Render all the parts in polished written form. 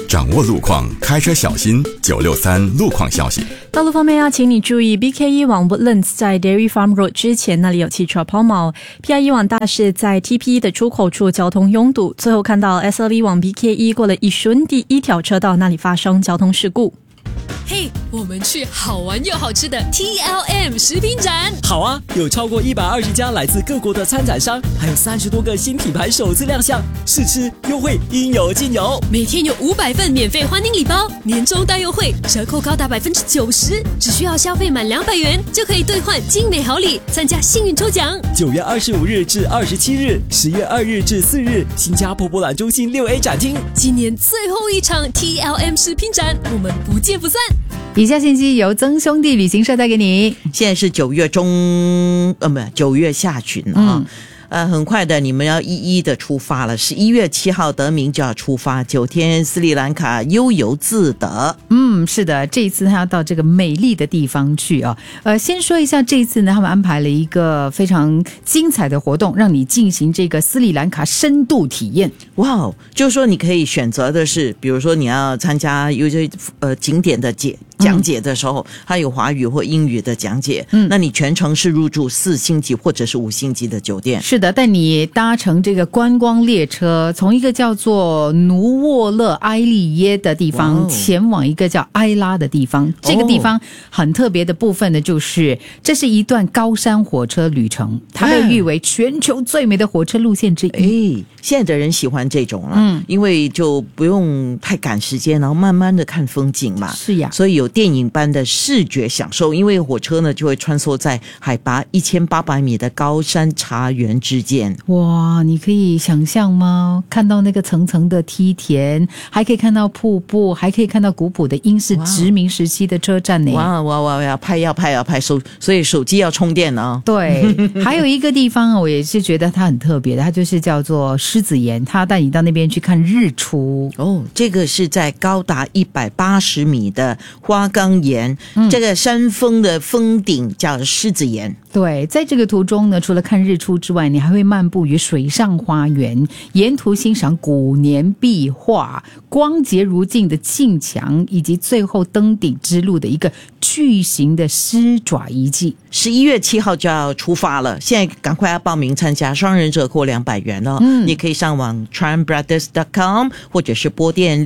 掌握路况，开车小心。963路况消息。 道路方面要请你注意 BK1 往 Woodlands 在 Dairy Farm Road 之前那里有汽车抛锚， PI1 往大市在 TP 的出口处交通拥堵，最后看到 SLV 往 BK1 过了一顺第一条车道那里发生交通事故。 嘿，我们去好玩又好吃的 TLM 食品展。 好啊，有超过120家来自各国的参展商，还有30多个新品牌首次亮相，试吃优惠应有尽有。 每天有500份免费欢迎礼包，年终大优惠，折扣高达90%，只需要消费满200元就可以兑换精美好礼，参加幸运抽奖。 9月25日至27日，10月2日至4日，新加坡博览中心6A 展厅。 今年最后一场 TLM 食品展，我们不见不散。 以下信息由曾兄弟旅行社带给你。 现在是9月下旬啊。很快的你们要一一的出发了，11月7号德明就要出发，9天斯里兰卡悠游自得。 是的，这一次他要到这个美丽的地方去啊。先说一下这一次呢，他们安排了一个非常精彩的活动，让你进行这个斯里兰卡深度体验。 哇，就是说你可以选择的是，比如说你要参加有些景点的讲解的时候，它有华语或英语的讲解，那你全程是入住4星级或者是5星级的酒店。 是的，但你搭乘这个观光列车，从一个叫做努沃勒埃利耶的地方前往一个叫埃拉的地方。这个地方很特别的部分呢，就是这是一段高山火车旅程，它被誉为全球最美的火车路线之一。 现在的人喜欢这种了，因为就不用太赶时间，然后慢慢的看风景嘛。 是呀， 所以有电影般的视觉享受，因为火车呢就会穿梭在海拔1800米的高山茶园之间。 哇，你可以想象吗？看到那个层层的梯田，还可以看到瀑布，还可以看到古朴的英式殖民时期的车站呢。 哇，要拍，所以手机要充电哦。 对，还有一个地方我也是觉得它很特别的，它就是叫做狮子岩，它带你到那边去看日出。 这个是在高达180米的花岗岩，这个山峰的峰顶叫狮子岩。 对，在这个途中呢，除了看日出之外，你还会漫步于水上花园，沿途欣赏古年壁画、光洁如镜的镜墙，以及最后登顶之路的一个巨型的狮爪遗迹。 11月7号就要出发了，现在赶快要报名参加，双人折扣200元哦。你可以上网 tranbrothers.com 或者是拨电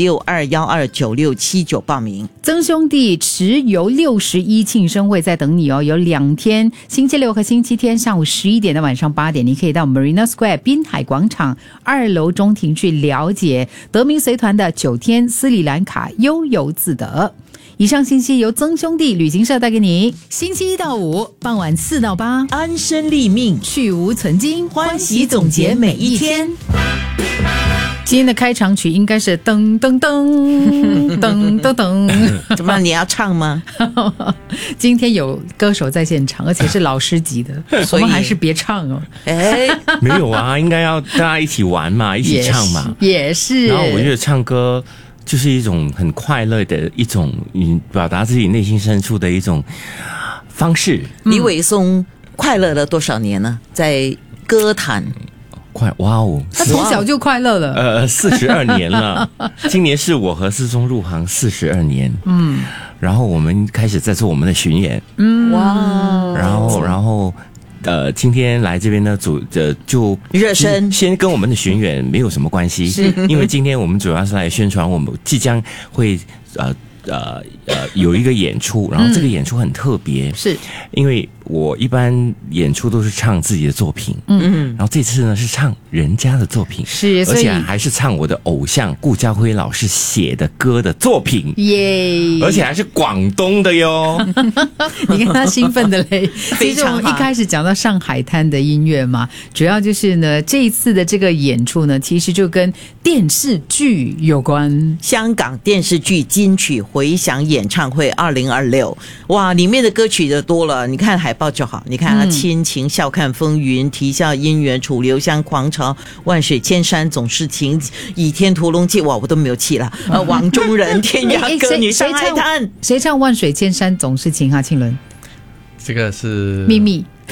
62129679报名。 曾兄弟持游61庆生会在等你哦，有2天，星期六和星期天上午11点到晚上8点，你可以到 Marina Square 滨海广场2楼中庭去了解德明随团的9天斯里兰卡悠游自得。以上信息由曾兄弟旅行社带给你。星期1到5傍晚4到8， 安身立命， 去无存菁， 欢喜总结每一天。 今天的开场曲应该是噔噔噔噔噔噔， 怎么你要唱吗？ 今天有歌手在现场，而且是老师级的，我们还是别唱哦。 没有啊，应该要大家一起玩嘛，一起唱嘛。 也是。 然后我觉得唱歌就是一种很快乐的一种表达自己内心深处的一种方式。 李伟松快乐了多少年呢？在歌坛哇哦， 他从小就快乐了。 42年了。今年是我和思聪入行42年。然后我们开始在做我们的巡演。 哇， 然后今天来这边呢，就热身， 先跟我们的巡演没有什么关系，因为今天我们主要是来宣传我们即将会有一个演出，然后这个演出很特别， 是因为我一般演出都是唱自己的作品，然后这次呢是唱人家的作品， 是， 而且还是唱我的偶像顾嘉辉老师写的歌的作品， 耶， 而且还是广东的哟。 你看他兴奋的嘞。其实我们一开始讲到上海滩的音乐嘛，主要就是呢，这一次的这个演出呢，其实就跟电视剧有关。 香港电视剧金曲回响演唱会2026，哇，里面的歌曲就多了，你看海报就好，你看亲情、笑看风云、啼笑姻缘、楚留香、狂潮、万水千山总是情、倚天屠龙记，哇，我都没有气了。网中人、天涯歌女、上海滩， 谁唱万水千山总是情啊？庆伦， 这个是秘密。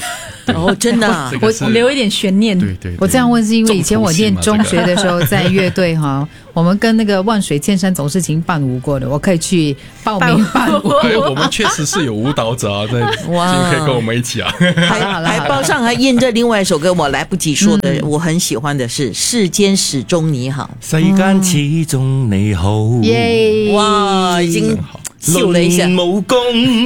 哦，真的啊这个是我留一点悬念。 对对， 我这样问是因为以前我念中学的时候在乐队哈，我们跟那个万水千山总是情伴舞过的，我可以去报名伴舞。 对，我们确实是有舞蹈者啊，在今天可以跟我们一起啊。 海报上还印着另外一首歌，我来不及说的，我很喜欢的是《世间始终你好世間始終你好， 耶！ 哇，已經秀了一下。 無功。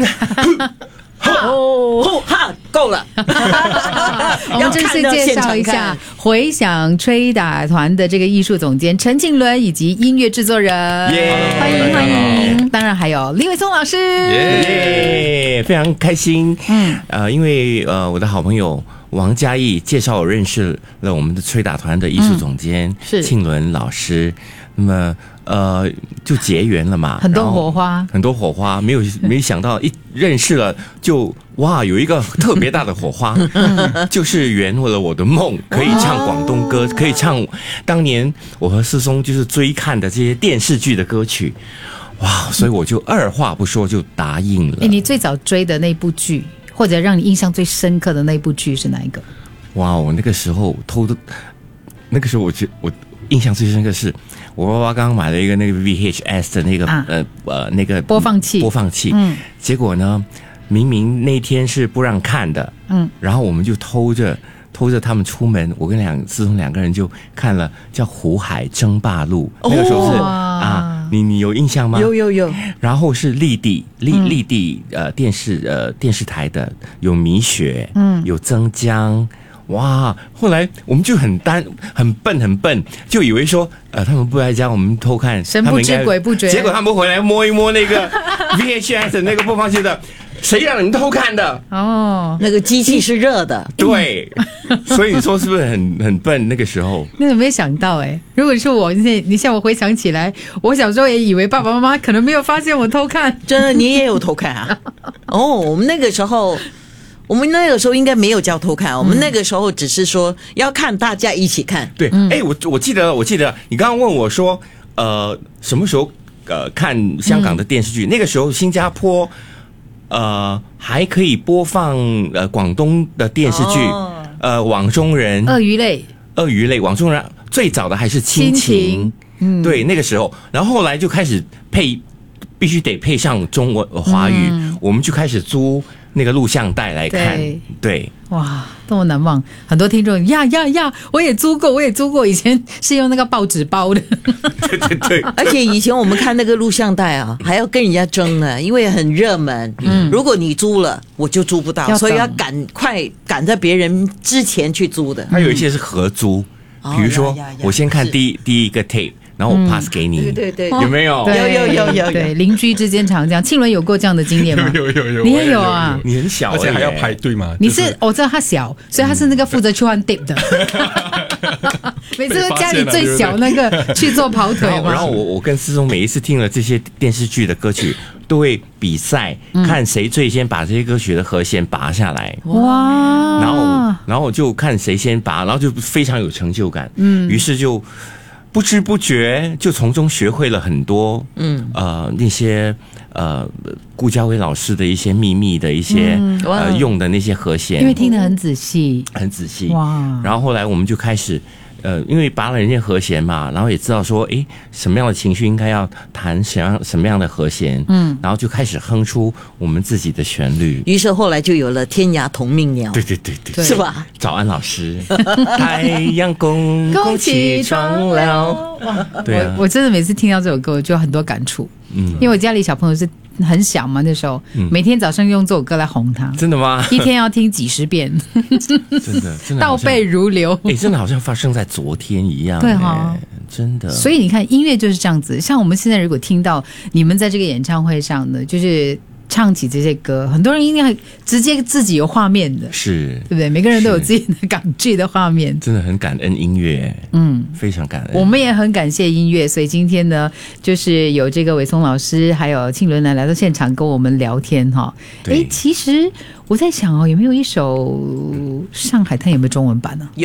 哦哈，够了。 我们正式介绍一下回响吹打团的这个艺术总监陈庆伦以及音乐制作人， 欢迎欢迎。 当然还有林伟松老师， 耶，非常开心。因为我的好朋友王嘉义介绍我认识了我们的吹打团的艺术总监庆伦老师，那么就结缘了嘛， 很多火花， 很多火花，没想到一认识了就哇，有一个特别大的火花，就是圆了我的梦，可以唱广东歌，可以唱当年我和思松就是追看的这些电视剧的歌曲，哇，所以我就二话不说就答应了。 你最早追的那部剧，或者让你印象最深刻的那部剧是哪一个？ 哇，我那个时候那个时候我印象最深刻是我爸爸刚刚买了一个那个 VHS 的那个那个播放器，结果呢，明明那天是不让看的，然后我们就偷着他们出门，我跟思聪两个人就看了叫《湖海争霸录》，那个时候是你有印象吗？ 有。 然后是立地电视台的，有米雪，有曾江。哇！后来我们就很笨，就以为说他们不在家，我们偷看， 神不知鬼不觉。 结果他们回来摸一摸那个 VHS 的那个播放器的，谁让你们偷看的？ 哦，那个机器是热的。 对，所以你说是不是很笨？那个时候， 那有没有想到如果是我，你像我回想起来，我小时候也以为爸爸妈妈可能没有发现我偷看， 真的，你也有偷看啊？哦，我们那个时候应该没有叫偷看，我们那个时候只是说要看，大家一起看。 对，我记得你刚刚问我说，什么时候看香港的电视剧？那个时候新加坡还可以播放广东的电视剧，网中人、鳄鱼类，网中人最早的还是亲情，对，那个时候，然后后来就开始必须得配上中文华语，我们就开始租那个录像带来看，对， 哇，多么难忘！很多听众呀，我也租过，以前是用那个报纸包的， 对， 而且以前我们看那个录像带啊，还要跟人家争呢，因为很热门，如果你租了，我就租不到，所以要赶在别人之前去租的。 还有一些是合租，比如说我先看第一个 tape。然后我 pass 给你， 对， 有没有？ 有， 对，邻居之间常这样。庆伦有过这样的经验吗？ 有， 你也有啊？ 你很小， 而且还要排队嘛。 你是我知道他小，所以他是那个负责去换 dip 的。每次都家里最小那个去做跑腿嘛。 然后我跟思聪每一次听了这些电视剧的歌曲，都会比赛，看谁最先把这些歌曲的和弦拔下来。 哇！ 然后我就看谁先拔，然后就非常有成就感。于是就不知不觉就从中学会了很多，那些顾嘉伟老师的一些秘密的一些用的那些和弦， 因为听得很仔细， 哇！然后后来我们就开始。因为拔了人家和弦嘛，然后也知道说，什么样的情绪应该要弹什么样的和弦，然后就开始哼出我们自己的旋律。 于是后来就有了天涯同命鸟， 对， 是吧？ 早安老师，太阳公公起床了。对啊， 我真的每次听到这首歌，我就很多感触。因为我家里小朋友是很小嘛，那时候每天早上用这首歌来哄他。 真的吗？ 一天要听几十遍， 真的倒背如流。 真的好像发生在昨天一样。 对哈， 真的。 所以你看，音乐就是这样子。像我们现在如果听到你们在这个演唱会上的，就是唱起这些歌，很多人一定会直接自己有画面的， 是， 对不对？每个人都有自己的港剧的画面， 真的很感恩音乐，非常感恩。 我们也很感谢音乐，所以今天呢，就是有这个伟松老师还有庆伦来到现场跟我们聊天哈。其实我在想有没有一首《上海滩》有没有中文版呢？ 有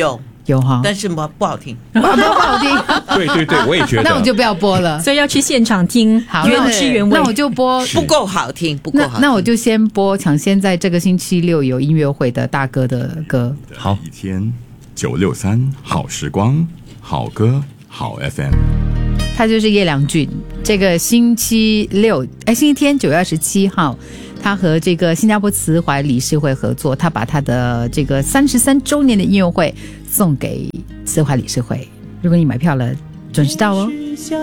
有哈， 但是不好听。 不好听， 对对对，我也觉得。 那我就不要播了。 所以要去现场听， 好， 原汁原味。 那我就播不够好听，不够好听。 那我就先播抢先在这个星期六有音乐会的大哥的歌。 好，一天963好时光，好歌好 FM。 他就是叶良俊。这个星期天9月27号，他和这个新加坡慈怀理事会合作，他把他的这个33周年的音乐会送给慈怀理事会。如果你买票了，准时到哦。